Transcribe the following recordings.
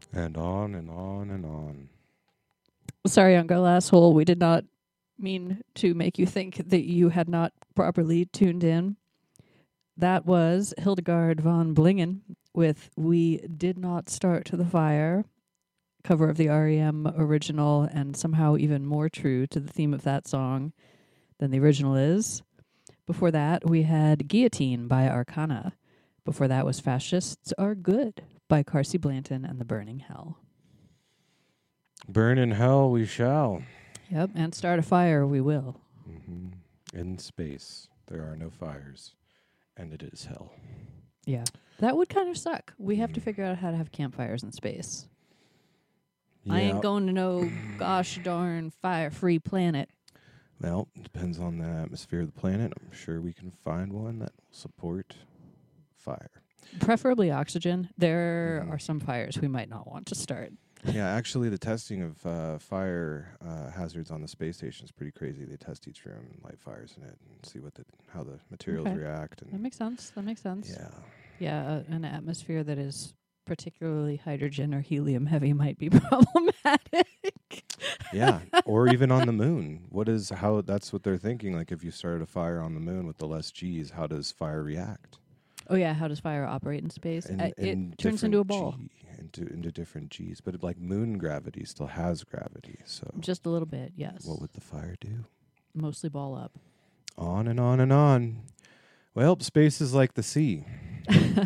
And on and on and on. Sorry, Uncle Asshole. We did not mean to make you think that you had not properly tuned in. That was Hildegard von Blingen with We Did Not Start the Fire, cover of the REM original, and somehow even more true to the theme of that song than the original is. Before that, we had Guillotine by Arcana. Before that was Fascists Are Good by Carsey Blanton and the Burning Hell. Burn in hell we shall. Yep, and start a fire we will. In space, there are no fires, and it is hell. Yeah, that would kind of suck. We have to figure out how to have campfires in space. Yeah. I ain't going to no gosh darn fire-free planet. Well, it depends on the atmosphere of the planet. I'm sure we can find one that will support fire. Preferably oxygen. There are some fires we might not want to start. Yeah, actually, the testing of fire hazards on the space station is pretty crazy. They test each room and light fires in it and see how the materials react. And That makes sense. Yeah. Yeah, an atmosphere that is particularly hydrogen or helium heavy might be problematic. Yeah, or even on the moon. That's what they're thinking. Like, if you started a fire on the moon with the less G's, how does fire react? Oh yeah, how does fire operate in space? In It turns into a ball. Into different G's. But like moon gravity still has gravity. So Just a little bit, yes. what would the fire do? Mostly ball up. On and on and on. Well, space is like the sea. And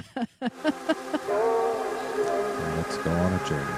let's go on a journey.